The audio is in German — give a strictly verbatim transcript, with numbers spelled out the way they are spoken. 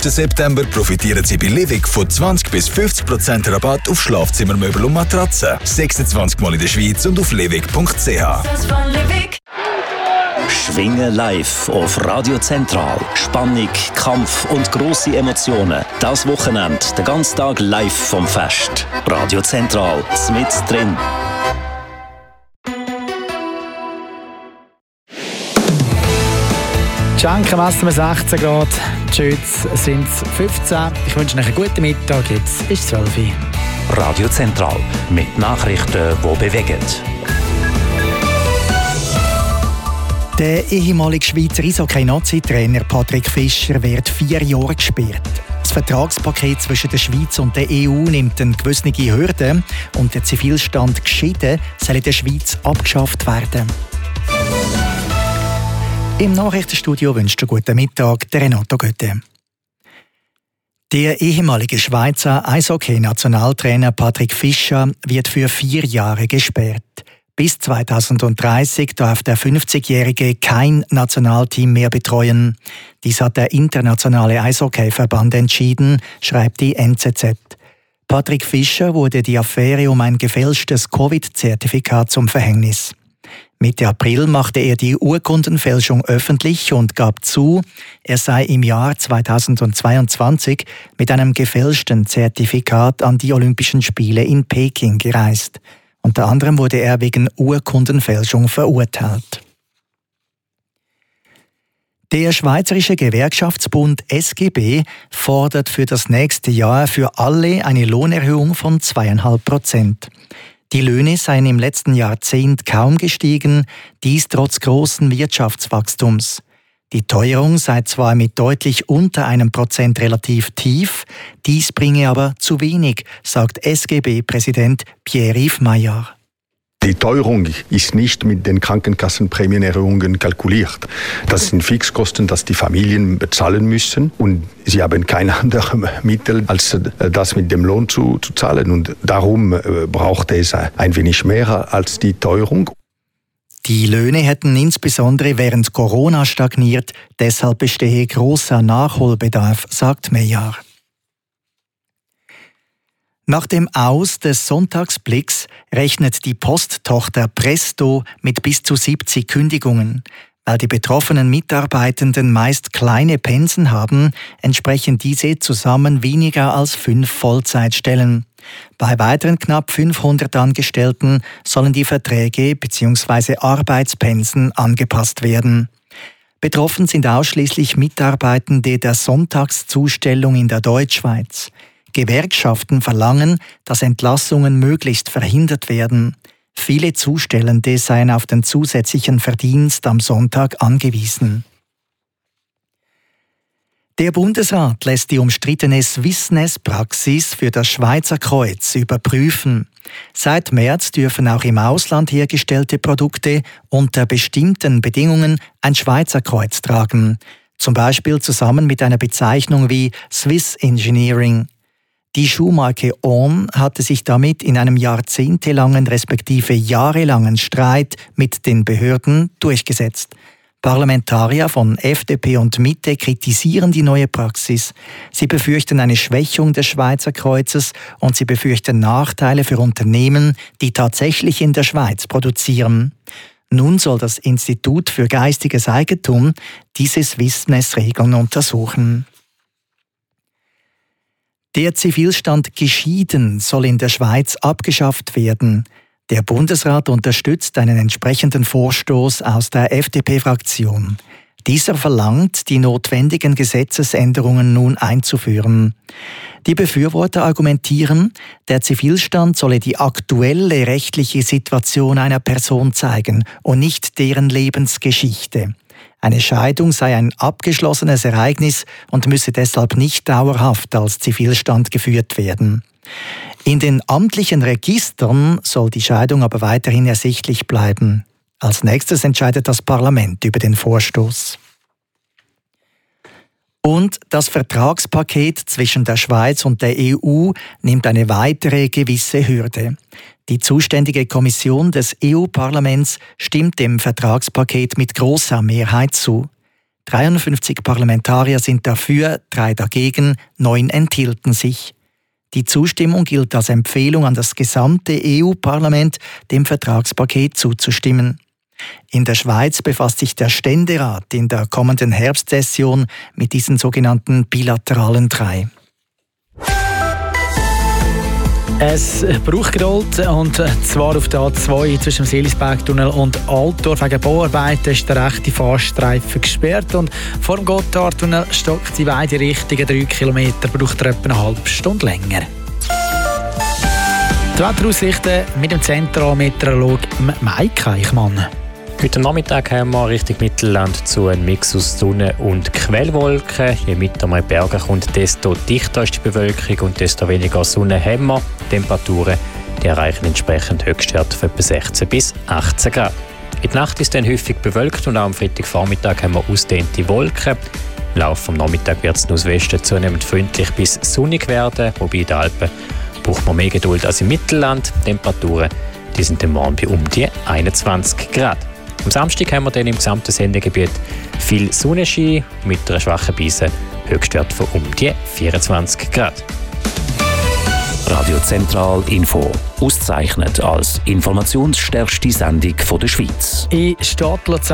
dreißigsten September profitieren Sie bei Livig von zwanzig bis fünfzig Prozent Rabatt auf Schlafzimmermöbel und Matratzen. sechsundzwanzig Mal in der Schweiz und auf livig punkt c h. Schwingen live auf Radio Zentral. Spannung, Kampf und grosse Emotionen. Das Wochenende, den ganzen Tag live vom Fest. Radio Zentral, mit drin. Schenken messen wir sechzehn Grad, die Schütz sind es fünfzehn. Ich wünsche euch einen guten Mittag, jetzt ist es zwölf Uhr. Radio Zentral, mit Nachrichten, die bewegen. Der ehemalige Schweizer Eishockey-Nazi-Trainer Patrick Fischer wird vier Jahre gesperrt. Das Vertragspaket zwischen der Schweiz und der E U nimmt eine gewisse Hürde und der Zivilstand geschieden soll in der Schweiz abgeschafft werden. Im Nachrichtenstudio wünscht einen guten Mittag der Renato Götte. Der ehemalige Schweizer Eishockey-Nationaltrainer Patrick Fischer wird für vier Jahre gesperrt. Bis zweitausenddreißig darf der fünfzigjährige kein Nationalteam mehr betreuen. Dies hat der Internationale Eishockeyverband entschieden, schreibt die N Z Z. Patrick Fischer wurde die Affäre um ein gefälschtes Covid-Zertifikat zum Verhängnis. Mitte April machte er die Urkundenfälschung öffentlich und gab zu, er sei im Jahr zweitausendzweiundzwanzig mit einem gefälschten Zertifikat an die Olympischen Spiele in Peking gereist. Unter anderem wurde er wegen Urkundenfälschung verurteilt. Der Schweizerische Gewerkschaftsbund S G B fordert für das nächste Jahr für alle eine Lohnerhöhung von zweieinhalb Prozent. Die Löhne seien im letzten Jahrzehnt kaum gestiegen, dies trotz großen Wirtschaftswachstums. Die Teuerung sei zwar mit deutlich unter einem Prozent relativ tief, dies bringe aber zu wenig, sagt S G B-Präsident Pierre-Yves Maillard. Die Teuerung ist nicht mit den Krankenkassenprämienerhöhungen kalkuliert. Das sind Fixkosten, die die Familien bezahlen müssen und sie haben kein anderes Mittel, als das mit dem Lohn zu, zu zahlen. Und darum braucht es ein wenig mehr als die Teuerung. Die Löhne hätten insbesondere während Corona stagniert, deshalb bestehe großer Nachholbedarf, sagt Maillard. Nach dem Aus des Sonntagsblicks rechnet die Posttochter Presto mit bis zu siebzig Kündigungen. Weil die betroffenen Mitarbeitenden meist kleine Pensen haben, entsprechen diese zusammen weniger als fünf Vollzeitstellen. Bei weiteren knapp fünfhundert Angestellten sollen die Verträge bzw. Arbeitspensen angepasst werden. Betroffen sind ausschließlich Mitarbeitende der Sonntagszustellung in der Deutschschweiz. Gewerkschaften verlangen, dass Entlassungen möglichst verhindert werden. Viele Zustellende seien auf den zusätzlichen Verdienst am Sonntag angewiesen. Der Bundesrat lässt die umstrittene Swissness-Praxis für das Schweizer Kreuz überprüfen. Seit März dürfen auch im Ausland hergestellte Produkte unter bestimmten Bedingungen ein Schweizer Kreuz tragen. Zum Beispiel zusammen mit einer Bezeichnung wie Swiss Engineering. Die Schuhmarke On hatte sich damit in einem jahrzehntelangen respektive jahrelangen Streit mit den Behörden durchgesetzt. Parlamentarier von F D P und Mitte kritisieren die neue Praxis. Sie befürchten eine Schwächung des Schweizer Kreuzes und sie befürchten Nachteile für Unternehmen, die tatsächlich in der Schweiz produzieren. Nun soll das Institut für geistiges Eigentum diese Swissness-Regeln untersuchen. Der Zivilstand geschieden soll in der Schweiz abgeschafft werden. Der Bundesrat unterstützt einen entsprechenden Vorstoß aus der F D P-Fraktion. Dieser verlangt, die notwendigen Gesetzesänderungen nun einzuführen. Die Befürworter argumentieren, der Zivilstand solle die aktuelle rechtliche Situation einer Person zeigen und nicht deren Lebensgeschichte. Eine Scheidung sei ein abgeschlossenes Ereignis und müsse deshalb nicht dauerhaft als Zivilstand geführt werden. In den amtlichen Registern soll die Scheidung aber weiterhin ersichtlich bleiben. Als nächstes entscheidet das Parlament über den Vorstoß. Und das Vertragspaket zwischen der Schweiz und der E U nimmt eine weitere gewisse Hürde. Die zuständige Kommission des E U-Parlaments stimmt dem Vertragspaket mit großer Mehrheit zu. dreiundfünfzig Parlamentarier sind dafür, drei dagegen, neun enthielten sich. Die Zustimmung gilt als Empfehlung an das gesamte E U-Parlament, dem Vertragspaket zuzustimmen. In der Schweiz befasst sich der Ständerat in der kommenden Herbstsession mit diesen sogenannten bilateralen drei. Es braucht Geduld, und zwar auf der A zwei zwischen dem Seelisbergtunnel und Altdorf. Wegen Bauarbeiten ist der rechte Fahrstreifen gesperrt und vor dem Gotthardtunnel stockt in beide Richtungen drei Kilometer, braucht er etwa eine halbe Stunde länger. Die Wetteraussichten mit dem Zentralmeteorolog Mike Eichmann. Heute Nachmittag haben wir Richtung Mittelland zu einem Mix aus Sonne und Quellwolken. Je weiter man in die Berge kommt, desto dichter ist die Bewölkung und desto weniger Sonne haben wir. Die Temperaturen die erreichen entsprechend Höchstwerte von etwa sechzehn bis achtzehn Grad. In der Nacht ist es dann häufig bewölkt und auch am Freitagvormittag haben wir ausgedehnte Wolken. Im Laufe des Nachmittags wird es aus Westen zunehmend freundlich bis sonnig werden, wobei in den Alpen braucht man mehr Geduld als im Mittelland. Die Temperaturen die sind dann morgen bei um die einundzwanzig Grad. Am Samstag haben wir dann im gesamten Sendegebiet viel Sonnenschein mit einer schwachen Brise, Höchstwert von um die vierundzwanzig Grad. Radio Zentral Info, ausgezeichnet als informationsstärkste Sendung der Schweiz. In Stadt